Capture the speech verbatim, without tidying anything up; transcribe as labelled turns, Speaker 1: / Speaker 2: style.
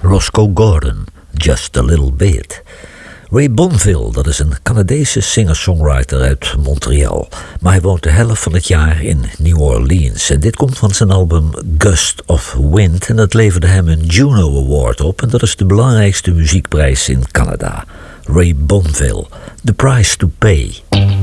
Speaker 1: Roscoe Gordon, Just a Little Bit. Ray Bonville, dat is een Canadese singer-songwriter uit Montreal. Maar hij woont de helft van het jaar in New Orleans. En dit komt van zijn album Gust of Wind. En dat leverde hem een Juno Award op. En dat is de belangrijkste muziekprijs in Canada. Ray Bonville, The Price to Pay.